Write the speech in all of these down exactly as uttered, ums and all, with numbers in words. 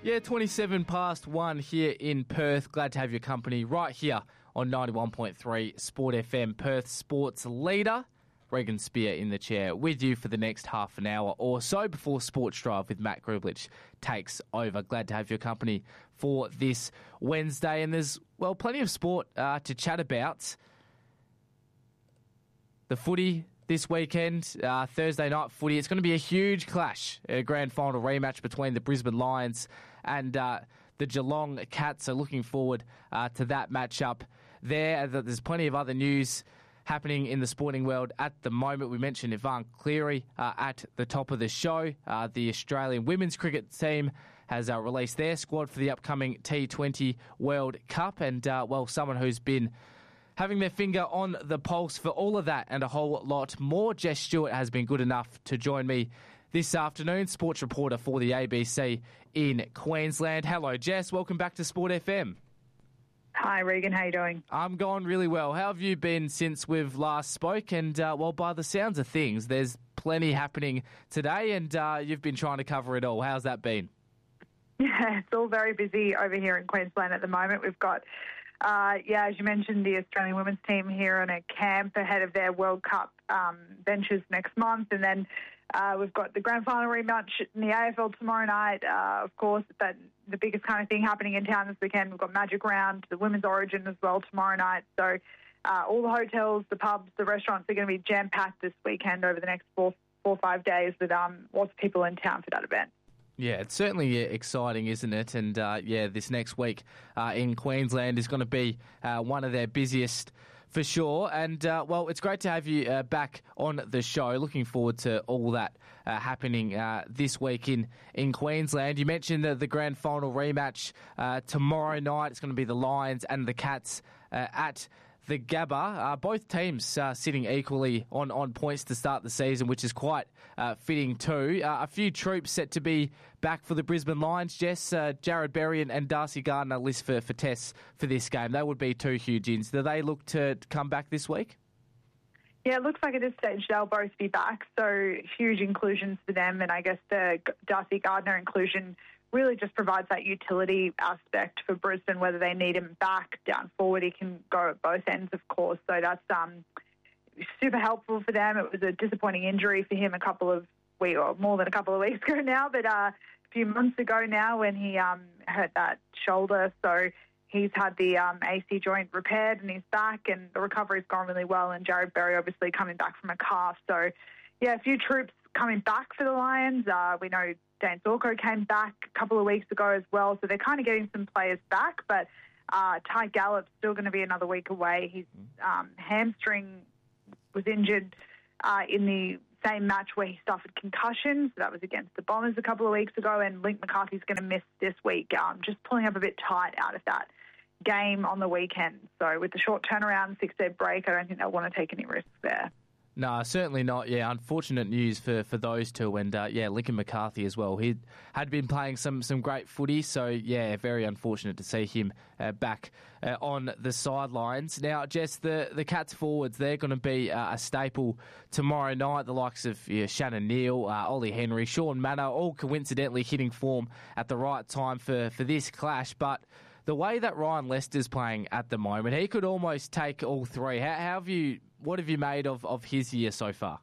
Yeah, twenty-seven past one here in Perth. Glad to have your company right here on ninety-one point three Sport F M, Perth sports leader. Regan Spear in the chair with you for the next half an hour or so before Sports Drive with Matt Grublich takes over. Glad to have your company for this Wednesday. And there's, well, plenty of sport uh, to chat about. The footy this weekend, uh, Thursday night footy. It's going to be a huge clash, a grand final rematch between the Brisbane Lions and uh, the Geelong Cats. So looking forward uh, to that matchup there. There's plenty of other news happening in the sporting world at the moment. We mentioned Ivan Cleary uh, at the top of the show. Uh, the Australian women's cricket team has uh, released their squad for the upcoming T twenty World Cup. And, uh, well, someone who's been having their finger on the pulse for all of that and a whole lot more, Jess Stewart has been good enough to join me this afternoon, sports reporter for the A B C in Queensland. Hello, Jess. Welcome back to Sport F M. Hi, Regan. How you doing? I'm going really well. How have you been since we've last spoke? And, uh, well, by the sounds of things, there's plenty happening today, and uh, you've been trying to cover it all. How's that been? Yeah, it's all very busy over here in Queensland at the moment. We've got, uh, yeah, as you mentioned, the Australian women's team here on a camp ahead of their World Cup um, ventures next month, and then uh, we've got the grand final rematch in the A F L tomorrow night. Uh, of course, that the biggest kind of thing happening in town this weekend. We've got Magic Round, the Women's Origin as well tomorrow night. So uh, all the hotels, the pubs, the restaurants are going to be jam-packed this weekend over the next four, four or five days with um, lots of people in town for that event. Yeah, it's certainly exciting, isn't it? And, uh, yeah, this next week uh, in Queensland is going to be uh, one of their busiest for sure. And, uh, well, it's great to have you uh, back on the show. Looking forward to all that uh, happening uh, this week in, in Queensland. You mentioned the, the grand final rematch uh, tomorrow night. It's going to be the Lions and the Cats uh, at the Gabba. Uh, both teams uh, sitting equally on, on points to start the season, which is quite uh, fitting too. Uh, a few troops set to be back for the Brisbane Lions. Jess, uh, Jared Berry and, and Darcy Gardner list for, for tests for this game. They would be two huge ins. Do they look to come back this week? Yeah, it looks like at this stage they'll both be back, so huge inclusions for them. And I guess the Darcy Gardner inclusion really just provides that utility aspect for Brisbane, whether they need him back, down forward. He can go at both ends, of course. So that's um, super helpful for them. It was a disappointing injury for him a couple of weeks, or more than a couple of weeks ago now, but uh, a few months ago now when he um, hurt that shoulder. So he's had the um, A C joint repaired and he's back, and the recovery's gone really well. And Jared Berry obviously coming back from a calf. So, yeah, a few troops coming back for the Lions. Uh, we know Dan Zorko came back a couple of weeks ago as well, so they're kind of getting some players back, but uh, Ty Gallup's still going to be another week away. His um, hamstring was injured uh, in the same match where he suffered concussions. That was against the Bombers a couple of weeks ago, and Link McCarthy's going to miss this week, um, just pulling up a bit tight out of that game on the weekend. So with the short turnaround, six-day break, I don't think they'll want to take any risks there. No, certainly not. Yeah, unfortunate news for, for those two. And, uh, yeah, Lincoln McCarthy as well. He had been playing some, some great footy, so, yeah, very unfortunate to see him uh, back uh, on the sidelines. Now, Jess, the, the Cats forwards, they're going to be uh, a staple tomorrow night. The likes of yeah, Shannon Neal, uh, Ollie Henry, Sean Manor, all coincidentally hitting form at the right time for, for this clash. But the way that Ryan Lester's playing at the moment, he could almost take all three. How, how have you... What have you made of, of his year so far?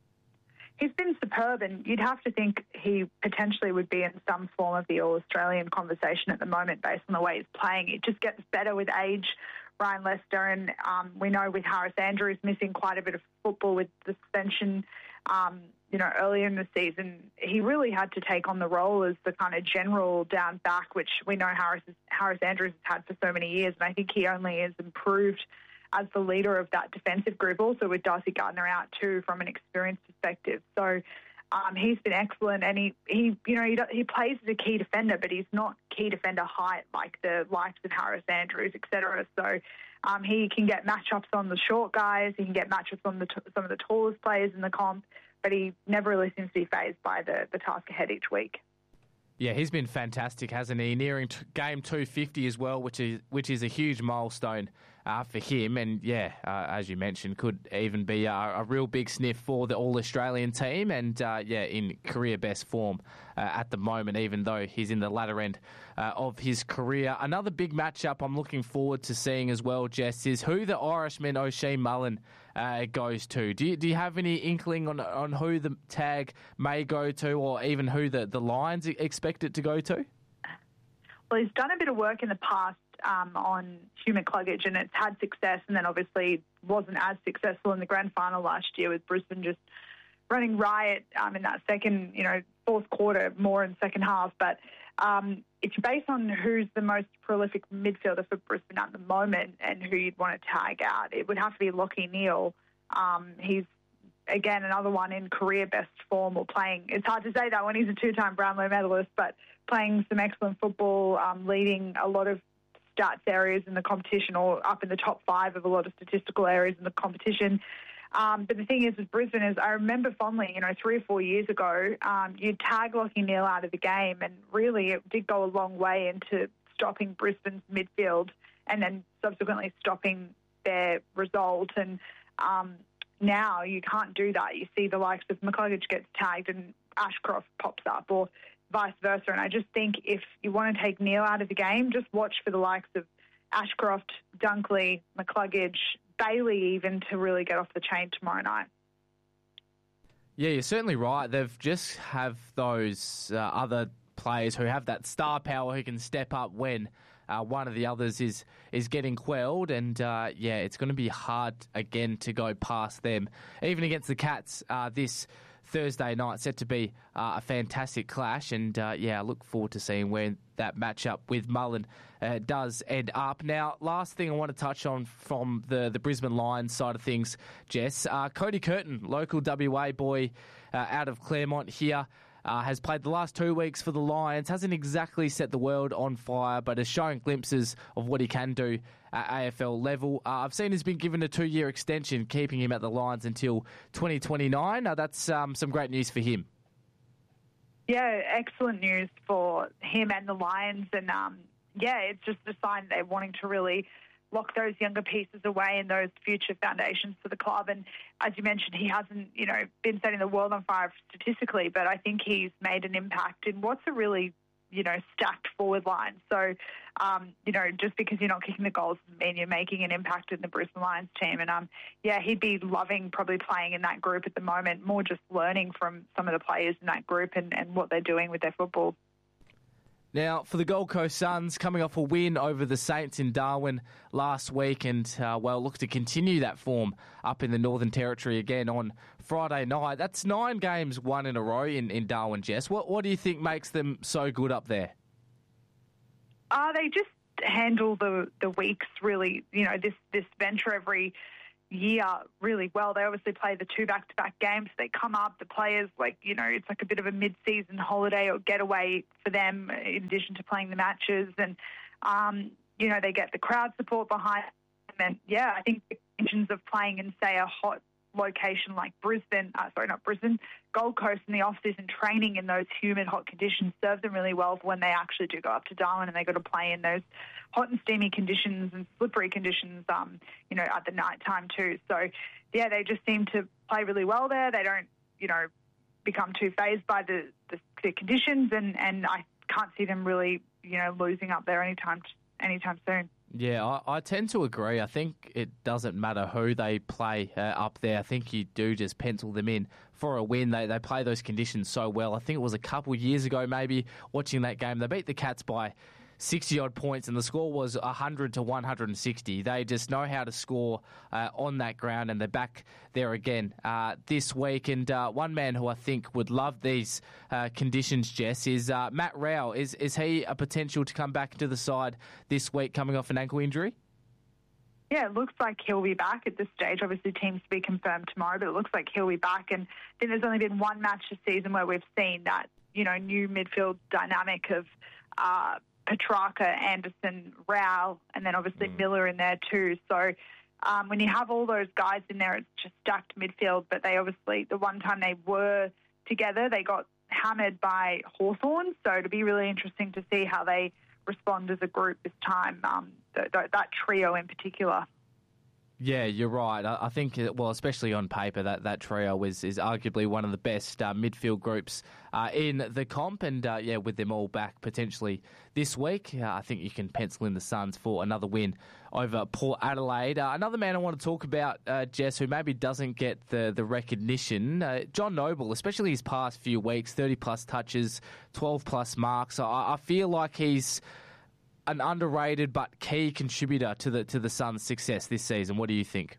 He's been superb, and you'd have to think he potentially would be in some form of the All-Australian conversation at the moment based on the way he's playing. It just gets better with age, Ryan Lester, and um, we know with Harris Andrews missing quite a bit of football with the suspension, um, you know, earlier in the season, he really had to take on the role as the kind of general down back, which we know Harris, Harris Andrews has had for so many years, and I think he only has improved as the leader of that defensive group, also with Darcy Gardner out too from an experience perspective. So um, he's been excellent, and he, he you know, he, he plays as a key defender, but he's not key defender height like the likes of Harris Andrews, et cetera. So um, he can get matchups on the short guys, he can get matchups on the t- some of the tallest players in the comp, but he never really seems to be fazed by the, the task ahead each week. Yeah, he's been fantastic, hasn't he? Nearing t- game two fifty as well, which is which is a huge milestone uh, for him. And, yeah, uh, as you mentioned, could even be a, a real big sniff for the All-Australian team and, uh, yeah, in career best form uh, at the moment, even though he's in the latter end uh, of his career. Another big matchup I'm looking forward to seeing as well, Jess, is who the Irishman Oisin Mullen uh, goes to. Do you, do you have any inkling on on who the tag may go to, or even who the, the Lions expect it to go to? Well, he's done a bit of work in the past um, on Hugh McCluggage, and it's had success, and then obviously wasn't as successful in the grand final last year with Brisbane just running riot um, in that second, you know, fourth quarter, more in second half. But um, it's based on who's the most prolific midfielder for Brisbane at the moment and who you'd want to tag out. It would have to be Lachie Neale. Um, he's, again, another one in career best form or playing. It's hard to say that when he's a two-time Brownlow medalist, but playing some excellent football, um, leading a lot of stats areas in the competition or up in the top five of a lot of statistical areas in the competition. Um, but the thing is with Brisbane is I remember fondly, you know, three or four years ago, um, you'd tag Lachie Neale out of the game, and really it did go a long way into stopping Brisbane's midfield and then subsequently stopping their result. And um, now you can't do that. You see the likes of McCluggage gets tagged and Ashcroft pops up, or vice versa. And I just think if you want to take Neale out of the game, just watch for the likes of Ashcroft, Dunkley, McCluggage, Bailey even to really get off the chain tomorrow night. Yeah, you're certainly right. They've just have those uh, other players who have that star power who can step up when uh, one of the others is is getting quelled. And, uh, yeah, it's going to be hard again to go past them. Even against the Cats uh, this Thursday night, set to be uh, a fantastic clash. And, uh, yeah, I look forward to seeing where that matchup with Mullen uh, does end up. Now, last thing I want to touch on from the, the Brisbane Lions side of things, Jess. Uh, Cody Curtin, local W A boy uh, out of Claremont here, uh, has played the last two weeks for the Lions. Hasn't exactly set the world on fire, but has shown glimpses of what he can do at A F L level. Uh, I've seen he's been given a two-year extension, keeping him at the Lions until twenty twenty-nine. Uh, that's um, some great news for him. Yeah, excellent news for him and the Lions. And, um, yeah, it's just a sign they're wanting to really lock those younger pieces away in those future foundations for the club. And as you mentioned, he hasn't, you know, been setting the world on fire statistically, but I think he's made an impact in what's a really, you know, stacked forward line. So, um, you know, just because you're not kicking the goals doesn't mean you're making an impact in the Brisbane Lions team. And, um, yeah, he'd be loving probably playing in that group at the moment, more just learning from some of the players in that group and, and what they're doing with their football. Now, for the Gold Coast Suns, coming off a win over the Saints in Darwin last week and, uh, well, look to continue that form up in the Northern Territory again on Friday night. That's nine games won in a row in, in Darwin, Jess. What, what do you think makes them so good up there? Uh, they just handle the, the weeks really, you know, this, this venture every year really well. They obviously play the two back-to-back games. They come up, the players, like, you know, it's like a bit of a mid-season holiday or getaway for them in addition to playing the matches. And, um, you know, they get the crowd support behind them. And, yeah, I think the intentions of playing in, say, a hot location like Brisbane, uh, sorry, not Brisbane, Gold Coast in the off-season training in those humid, hot conditions serve them really well for when they actually do go up to Darwin and they got to play in those hot and steamy conditions and slippery conditions, um, you know, at the night time too. So, yeah, they just seem to play really well there. They don't, you know, become too phased by the, the, the conditions, and, and I can't see them really, you know, losing up there anytime anytime soon. Yeah, I, I tend to agree. I think it doesn't matter who they play uh, up there. I think you do just pencil them in for a win. They they play those conditions so well. I think it was a couple of years ago maybe watching that game. They beat the Cats by sixty-odd points, and the score was one hundred to one hundred sixty. They just know how to score uh, on that ground, and they're back there again uh, this week. And uh, one man who I think would love these uh, conditions, Jess, is uh, Matt Rowell. Is, is he a potential to come back into the side this week coming off an ankle injury? Yeah, it looks like he'll be back at this stage. Obviously, teams to be confirmed tomorrow, but it looks like he'll be back. And I think there's only been one match this season where we've seen that, you know, new midfield dynamic of uh, Petrarca, Anderson, Rowell, and then obviously mm. Miller in there too. So um, when you have all those guys in there, it's just stacked midfield. But they obviously, the one time they were together, they got hammered by Hawthorn. So it'll be really interesting to see how they respond as a group this time, um, th- th- that trio in particular. Yeah, you're right. I, I think, well, especially on paper, that, that trio is, is arguably one of the best uh, midfield groups uh, in the comp. And, uh, yeah, with them all back potentially this week, uh, I think you can pencil in the Suns for another win over Port Adelaide. Uh, another man I want to talk about, uh, Jess, who maybe doesn't get the, the recognition, uh, John Noble, especially his past few weeks, thirty-plus touches, twelve-plus marks. I, I feel like he's an underrated but key contributor to the to the Suns' success this season. What do you think?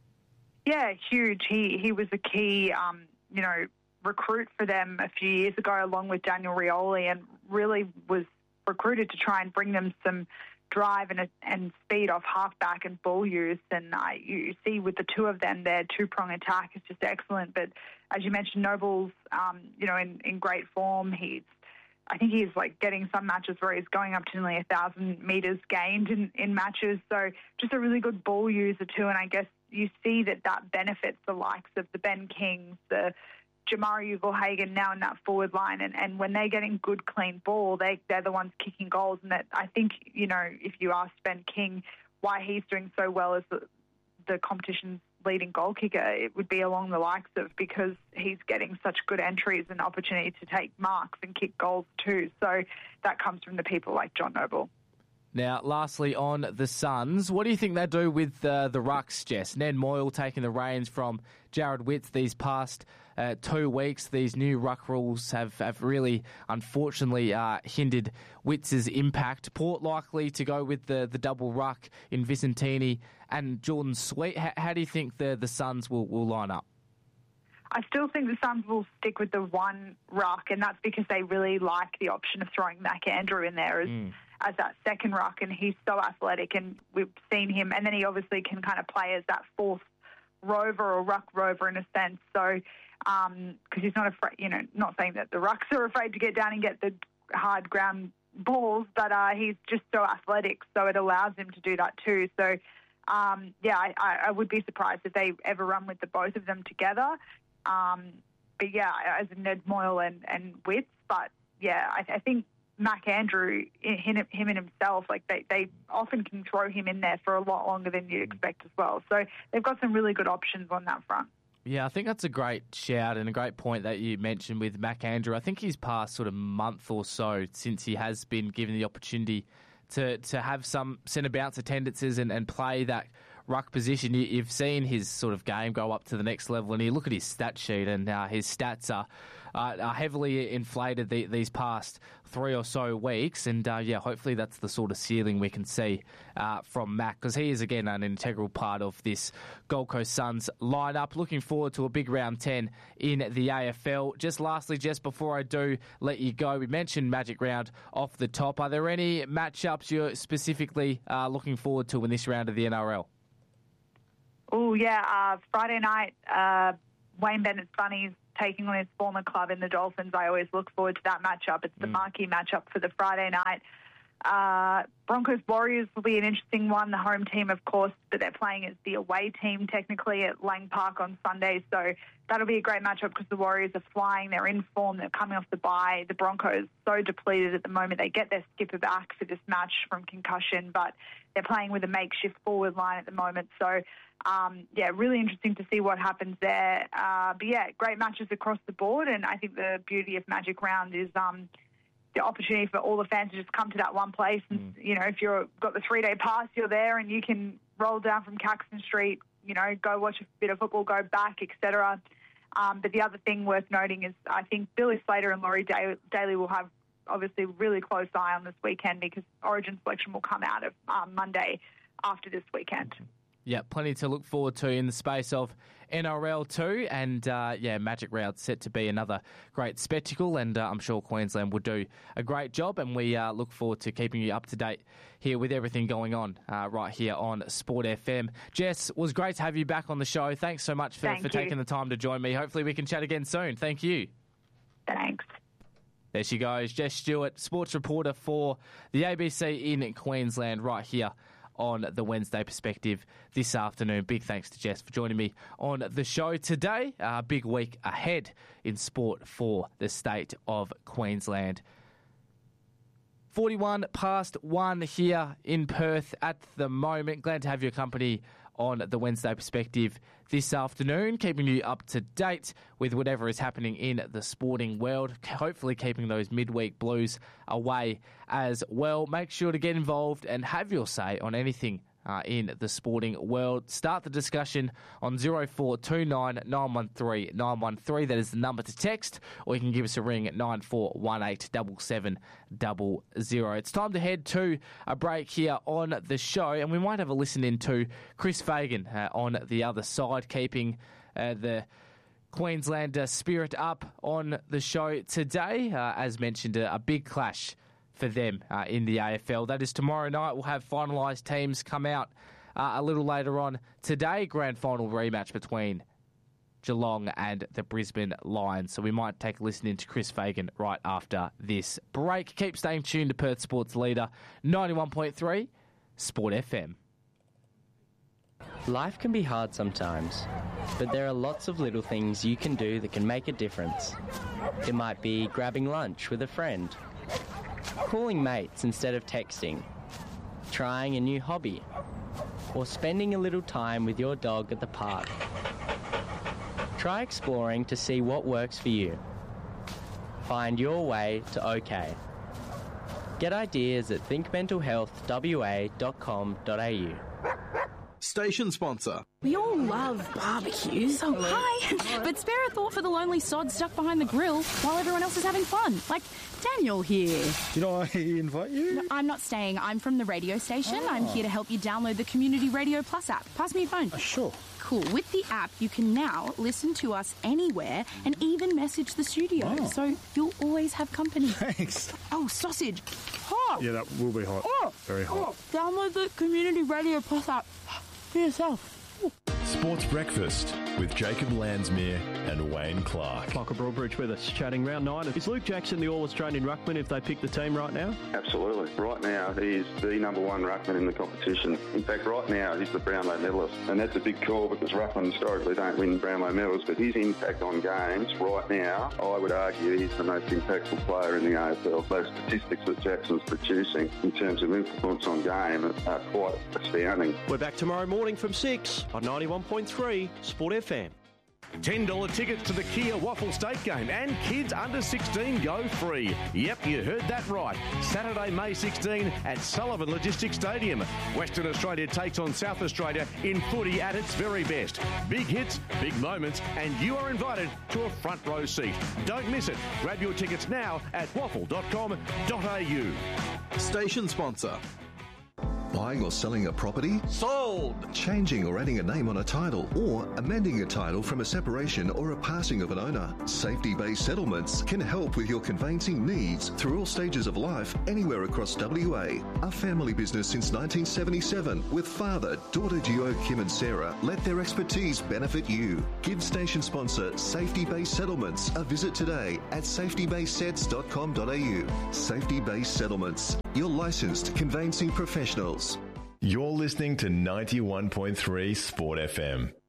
Yeah, huge. He he was a key, um, you know, recruit for them a few years ago, along with Daniel Rioli, and really was recruited to try and bring them some drive and and speed off halfback and ball use. And uh, you see with the two of them, their two-prong attack is just excellent. But as you mentioned, Noble's, um, you know, in, in great form. He's I think he's like getting some matches where he's going up to nearly a thousand metres gained in, in matches. So just a really good ball user too. And I guess you see that that benefits the likes of the Ben Kings, the Jamari Ugle-Hagan now in that forward line. And, and when they're getting good, clean ball, they, they're the ones kicking goals. And that I think, you know, if you ask Ben King why he's doing so well as the, the competition's leading goal kicker, it would be along the likes of because he's getting such good entries and opportunity to take marks and kick goals too. So that comes from the people like John Noble. Now, lastly, on the Suns, what do you think they do with uh, the rucks, Jess? Ned Moyle taking the reins from Jared Witts these past uh, two weeks. These new ruck rules have, have really, unfortunately, uh, hindered Witts' impact. Port likely to go with the, the double ruck in Vicentini and Jordan Sweet. How, how do you think the, the Suns will, will line up? I still think the Suns will stick with the one ruck, and that's because they really like the option of throwing Mac Andrew in there as, mm. as that second ruck, and he's so athletic, and we've seen him, and then he obviously can kind of play as that fourth rover or ruck rover in a sense. So, because um, he's not afraid, you know, not saying that the rucks are afraid to get down and get the hard ground balls, but uh, he's just so athletic, so it allows him to do that too. So, um, yeah, I, I would be surprised if they ever run with the both of them together. Um, but yeah, as Ned Moyle and, and Witts, but yeah, I, I think Mac Andrew, him, him and himself, like they, they often can throw him in there for a lot longer than you'd expect as well. So they've got some really good options on that front. Yeah, I think that's a great shout and a great point that you mentioned with Mac Andrew. I think his past sort of month or so since he has been given the opportunity to, to have some centre bounce attendances and, and play that ruck position, you, you've seen his sort of game go up to the next level, and you look at his stat sheet, and uh, his stats are, uh, are heavily inflated the, these past three or so weeks, and uh, yeah, hopefully that's the sort of ceiling we can see uh, from Mac, because he is again an integral part of this Gold Coast Suns lineup. Looking forward to a big round ten in the A F L. Just lastly, just before I do let you go, we mentioned Magic Round off the top. Are there any matchups you're specifically uh, looking forward to in this round of the N R L? Oh, yeah. Uh, Friday night, uh, Wayne Bennett's Bunnies taking on his former club in the Dolphins. I always look forward to that matchup. It's the mm. marquee matchup for the Friday night. Uh, Broncos Warriors will be an interesting one. The home team, of course, but they're playing as the away team technically at Lang Park on Sunday. So that'll be a great matchup because the Warriors are flying. They're in form. They're coming off the bye. The Broncos so depleted at the moment. They get their skipper back for this match from concussion, but they're playing with a makeshift forward line at the moment. So, um, yeah, really interesting to see what happens there. Uh, but, yeah, great matches across the board. And I think the beauty of Magic Round is um, the opportunity for all the fans to just come to that one place. And, mm. you know, if you've got the three-day pass, you're there and you can roll down from Caxton Street, you know, go watch a bit of football, go back, et cetera. Um, but the other thing worth noting is I think Billy Slater and Laurie Daly will have obviously a really close eye on this weekend because Origin selection will come out of um, Monday after this weekend. Yeah, plenty to look forward to in the space of N R L two, and uh, yeah, Magic Round set to be another great spectacle, and uh, I'm sure Queensland will do a great job, and we uh, look forward to keeping you up to date here with everything going on uh, right here on Sport F M. Jess, it was great to have you back on the show. Thanks so much for, for taking the time to join me. Hopefully we can chat again soon. Thank you. Thanks. There she goes, Jess Stewart, sports reporter for the A B C in Queensland right here on the Wednesday Perspective this afternoon. Big thanks to Jess for joining me on the show today. A uh, big week ahead in sport for the state of Queensland. forty-one past one here in Perth at the moment. Glad to have your company on the Wednesday Perspective this afternoon, keeping you up to date with whatever is happening in the sporting world, hopefully keeping those midweek blues away as well. Make sure to get involved and have your say on anything Uh, in the sporting world. Start the discussion on zero four two nine nine one three nine one three. That is the number to text, or you can give us a ring at nine four one eight seven seven zero zero. It's time to head to a break here on the show, and we might have a listen in to Chris Fagan uh, on the other side, keeping uh, the Queenslander spirit up on the show today. Uh, as mentioned, a, a big clash for them uh, in the A F L. That is tomorrow night. We'll have finalised teams come out uh, a little later on today. Grand final rematch between Geelong and the Brisbane Lions. So we might take a listen into Chris Fagan right after this break. Keep staying tuned to Perth Sports Leader ninety-one point three Sport F M. Life can be hard sometimes, but there are lots of little things you can do that can make a difference. It might be grabbing lunch with a friend, calling mates instead of texting, trying a new hobby, or spending a little time with your dog at the park. Try exploring to see what works for you. Find your way to OK. Get ideas at think mental health w a dot com dot a u. Station sponsor. We all love barbecues. Oh, hi. But spare a thought for the lonely sod stuck behind the grill while everyone else is having fun. Like Daniel here. Did I invite you? No, I'm not staying. I'm from the radio station. Oh. I'm here to help you download the Community Radio Plus app. Pass me your phone. Oh, sure. Cool. With the app, you can now listen to us anywhere and even message the studio. Oh. So you'll always have company. Thanks. Oh, sausage. Hot. Yeah, that will be hot. Oh. Very hot. Oh. Download the Community Radio Plus app for yourself. Ooh. Sports Breakfast with Jacob Landsmere and Wayne Clark. Michael Broadbridge with us, chatting round nine. Is Luke Jackson the All-Australian ruckman if they pick the team right now? Absolutely. Right now, he's the number one ruckman in the competition. In fact, right now, he's the Brownlow medalist. And that's a big call because ruckmen historically don't win Brownlow medals, but his impact on games right now, I would argue he's the most impactful player in the A F L. Those statistics that Jackson's producing in terms of influence on game are quite astounding. We're back tomorrow morning from six on ninety-one point three Sport F M. ten dollars tickets to the Kia Waffle State game and kids under sixteen go free. Yep, you heard that right. Saturday, May sixteenth at Sullivan Logistics Stadium. Western Australia takes on South Australia in footy at its very best. Big hits, big moments, and you are invited to a front row seat. Don't miss it. Grab your tickets now at waffle dot com dot a u. Station sponsor. Buying or selling a property? Sold! Changing or adding a name on a title, or amending a title from a separation or a passing of an owner. Safety-based settlements can help with your conveyancing needs through all stages of life anywhere across W A. A family business since nineteen seventy-seven with father, daughter duo Kim and Sarah let their expertise benefit you. Give station sponsor Safety-Based Settlements a visit today at safety based sets dot com dot a u. Safety-Based Settlements, your licensed conveyancing professionals. You're listening to ninety-one point three Sport F M.